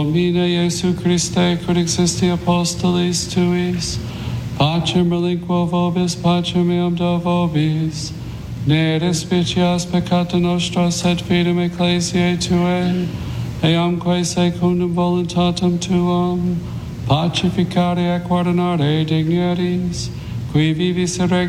Domine Iesu Christe, quod existi apostolis tuis, pacem relinquo vobis, pacem meam do vobis, ne despicias peccata nostra, sed fidem ecclesiae tuae, eamque secundum voluntatem tuam, pacificare et guardinare dignities, qui vivis et